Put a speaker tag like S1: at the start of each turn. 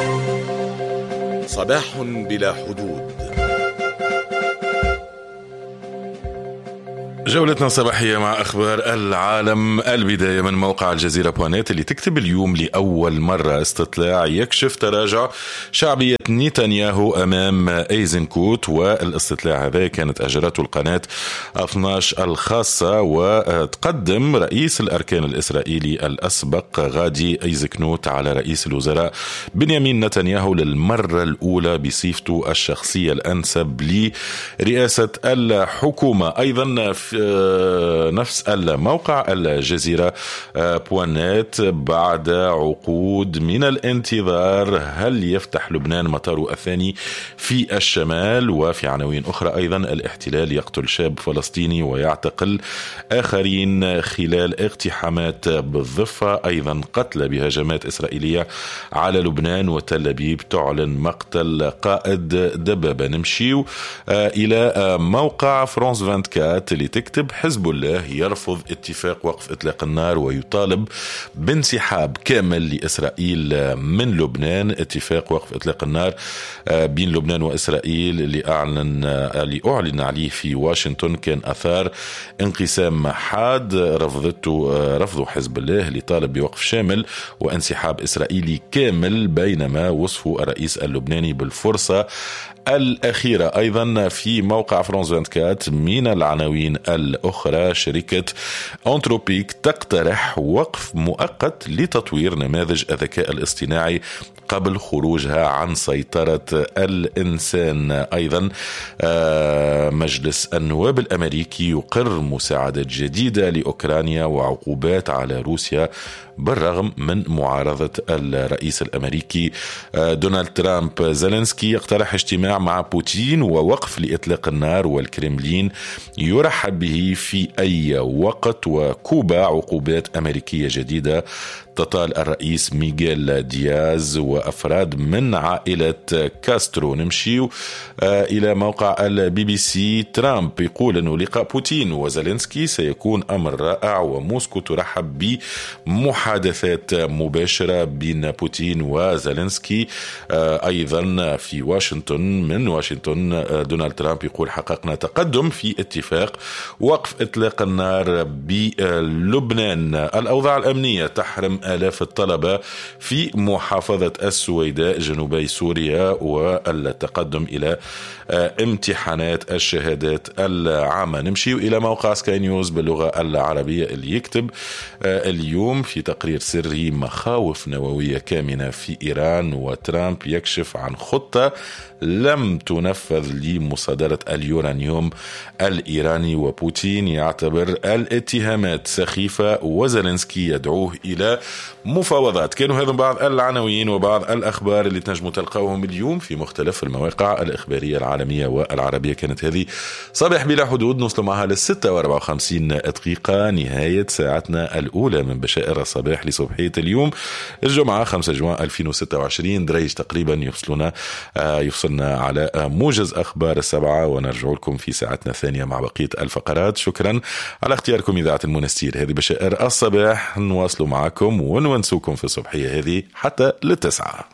S1: صباح بلا حدود. جولتنا الصباحية مع أخبار العالم. البداية من موقع الجزيرة بوانيت اللي تكتب اليوم لأول مرة استطلاع يكشف تراجع شعبية نتنياهو أمام أيزنكوت، والاستطلاع هذا كانت أجرته القناة 12 الخاصة، وتقدم رئيس الأركان الإسرائيلي الأسبق غادي أيزنكوت على رئيس الوزراء بنيامين نتنياهو للمرة الأولى بصفته الشخصية الأنسب لرئاسة الحكومة. أيضا في نفس الموقع الجزيرة بوانيت، بعد عقود من الانتظار هل يفتح لبنان مطاره الثاني في الشمال؟ وفي عناوين أخرى أيضا الاحتلال يقتل شاب فلسطيني ويعتقل آخرين خلال اقتحامات بالضفة، أيضا قتل بهجمات إسرائيلية على لبنان، وتل أبيب تعلن مقتل قائد دبابة. نمشي إلى موقع فرانس 24 اللي تكتب حزب الله يرفض اتفاق وقف إطلاق النار ويطالب بانسحاب كامل لإسرائيل من لبنان. اتفاق وقف إطلاق النار بين لبنان وإسرائيل اللي أعلن عليه في واشنطن كان أثار انقسام حاد رفضه حزب الله اللي طالب بوقف شامل وانسحاب إسرائيلي كامل، بينما وصفه الرئيس اللبناني بالفرصة الأخيرة. أيضا في موقع فرانس 24 من العناوين الأخرى، شركة أنتروبيك تقترح وقف مؤقت لتطوير نماذج الذكاء الاصطناعي قبل خروجها عن سيطرة الإنسان. أيضا مجلس النواب الأمريكي يقر مساعدات جديدة لأوكرانيا وعقوبات على روسيا بالرغم من معارضة الرئيس الأمريكي دونالد ترامب. زيلينسكي يقترح اجتماع مع بوتين ووقف لإطلاق النار، والكرملين يرحب به في أي وقت. وكوبا عقوبات أمريكية جديدة تطال الرئيس ميغيل دياز وأفراد من عائلة كاسترو. نمشي إلى موقع البي بي سي. ترامب يقول أنه لقاء بوتين وزيلينسكي سيكون أمر رائع، وموسكو ترحب بمحادثات مباشرة بين بوتين وزيلينسكي. أيضا في واشنطن، من واشنطن دونالد ترامب يقول حققنا تقدم في اتفاق وقف إطلاق النار بلبنان. الأوضاع الأمنية تحرم آلاف الطلبة في محافظة السويداء جنوبي سوريا والتقدم إلى امتحانات الشهادات العامة. نمشي إلى موقع سكاي نيوز باللغة العربية اللي يكتب اليوم في تقرير سري مخاوف نووية كامنة في إيران، وترامب يكشف عن خطة لم تنفذ لمصادرة اليورانيوم الإيراني، وبوتين يعتبر الاتهامات سخيفة، وزيلينسكي يدعوه إلى مفاوضات. كانوا هذا بعض العناوين وبعض الأخبار اللي تنجموا تلقاوهم اليوم في مختلف المواقع الإخبارية العالمية والعربية. كانت هذه صباح بلا حدود، نوصل معها ل6:54 نهاية ساعتنا الأولى من بشائر الصباح لصبحية اليوم الجمعة 5 جوان 2026. دريج تقريبا يفصلنا على موجز أخبار 7، ونرجع لكم في ساعتنا الثانية مع بقية الفقرات. شكرا على اختياركم إذاعة المنستير. هذه بشائر الصباح، نواصلوا معكم ونونسوكم في الصبحية هذه حتى 9.